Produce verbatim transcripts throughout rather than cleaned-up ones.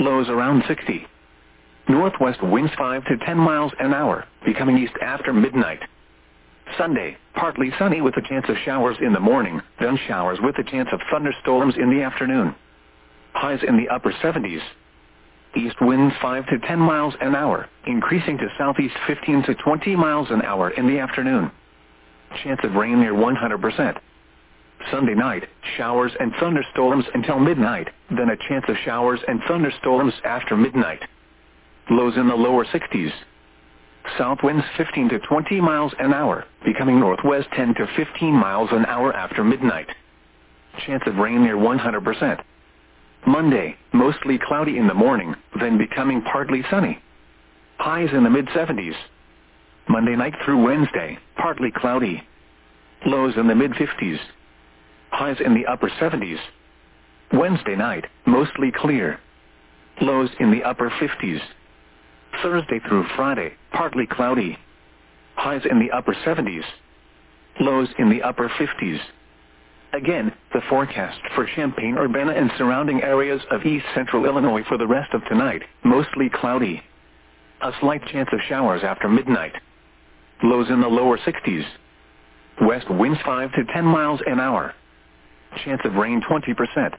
Lows around sixty. Northwest winds five to ten miles an hour, becoming east after midnight. Sunday, partly sunny with a chance of showers in the morning, then showers with a chance of thunderstorms in the afternoon. Highs in the upper seventies. East winds five to ten miles an hour, increasing to southeast fifteen to twenty miles an hour in the afternoon. Chance of rain near one hundred percent. Sunday night, showers and thunderstorms until midnight, then a chance of showers and thunderstorms after midnight. Lows in the lower sixties. South winds fifteen to twenty miles an hour, becoming northwest ten to fifteen miles an hour after midnight. Chance of rain near one hundred percent. Monday, mostly cloudy in the morning, then becoming partly sunny. Highs in the mid seventies. Monday night through Wednesday, partly cloudy. Lows in the mid fifties. Highs in the upper seventies. Wednesday night, mostly clear. Lows in the upper fifties. Thursday through Friday, partly cloudy. Highs in the upper seventies. Lows in the upper fifties. Again, the forecast for Champaign-Urbana and surrounding areas of east central Illinois for the rest of tonight, mostly cloudy. A slight chance of showers after midnight. Lows in the lower sixties. West winds five to ten miles an hour. Chance of rain twenty percent.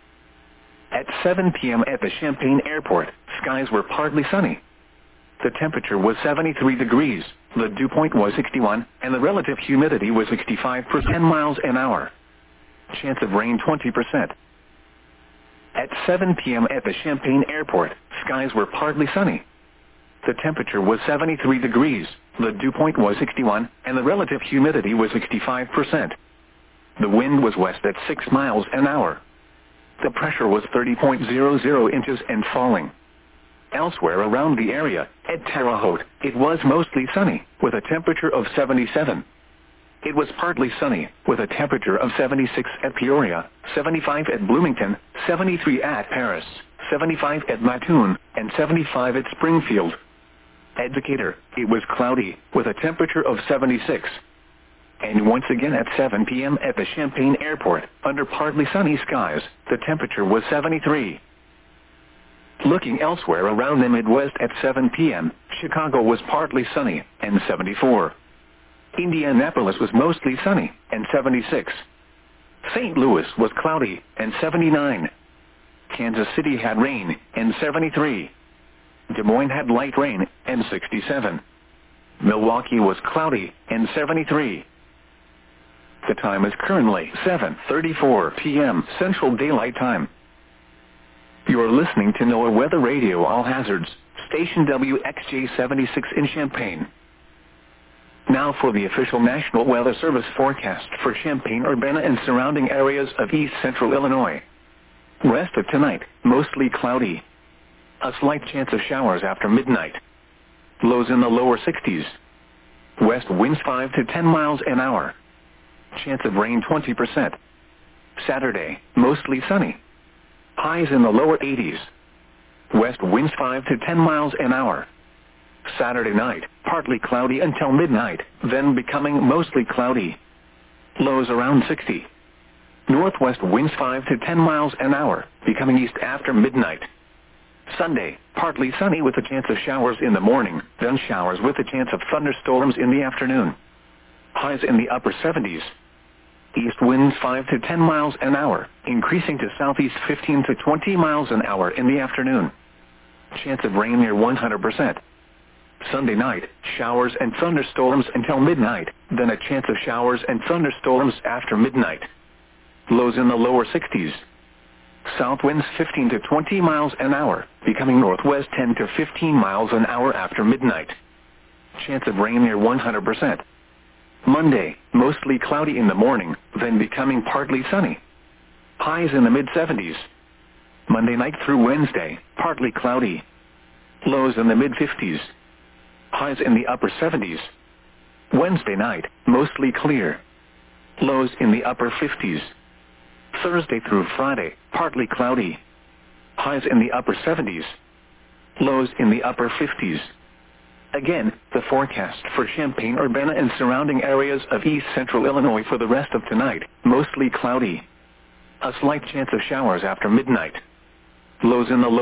At seven p.m. at the Champaign Airport, skies were partly sunny. The temperature was seventy-three degrees, the dew point was sixty-one, and the relative humidity was sixty-five percent miles an hour. Chance of rain twenty percent. At seven p.m. at the Champaign Airport, skies were partly sunny. The temperature was seventy-three degrees, the dew point was sixty-one, and the relative humidity was sixty-five percent. The wind was west at six miles an hour. The pressure was thirty point zero zero inches and falling. Elsewhere around the area, at Terre Haute, it was mostly sunny, with a temperature of seventy-seven. It was partly sunny, with a temperature of seventy-six at Peoria, seventy-five at Bloomington, seventy-three at Paris, seventy-five at Mattoon, and seventy-five at Springfield. At Decatur, it was cloudy, with a temperature of seventy-six. And once again at seven p.m. at the Champaign Airport, under partly sunny skies, the temperature was seventy-three. Looking elsewhere around the Midwest at seven p.m., Chicago was partly sunny, and seventy-four. Indianapolis was mostly sunny, and seventy-six. Saint Louis was cloudy, and seventy-nine. Kansas City had rain, and seventy-three. Des Moines had light rain, and sixty-seven. Milwaukee was cloudy, and seventy-three. The time is currently seven thirty-four p.m. Central Daylight Time. You are listening to NOAA Weather Radio All Hazards, station W X J seventy-six in Champaign. Now for the official National Weather Service forecast for Champaign-Urbana and surrounding areas of east central Illinois. Rest of tonight, mostly cloudy. A slight chance of showers after midnight. Lows in the lower sixties. West winds five to ten miles an hour. Chance of rain twenty percent. Saturday, mostly sunny. Highs in the lower eighties. West winds five to ten miles an hour. Saturday night, partly cloudy until midnight, then becoming mostly cloudy. Lows around sixty. Northwest winds five to ten miles an hour, becoming east after midnight. Sunday, partly sunny with a chance of showers in the morning, then showers with a chance of thunderstorms in the afternoon. Highs in the upper seventies. East winds five to ten miles an hour, increasing to southeast fifteen to twenty miles an hour in the afternoon. Chance of rain near one hundred percent. Sunday night, showers and thunderstorms until midnight, then a chance of showers and thunderstorms after midnight. Lows in the lower sixties. South winds fifteen to twenty miles an hour, becoming northwest ten to fifteen miles an hour after midnight. Chance of rain near one hundred percent. Monday, mostly cloudy in the morning, then becoming partly sunny. Highs in the mid seventies. Monday night through Wednesday, partly cloudy. Lows in the mid fifties. Highs in the upper seventies. Wednesday night, mostly clear. Lows in the upper fifties. Thursday through Friday, partly cloudy. Highs in the upper seventies. Lows in the upper fifties. Again, the forecast for Champaign-Urbana and surrounding areas of east central Illinois for the rest of tonight, mostly cloudy. A slight chance of showers after midnight. Lows in the low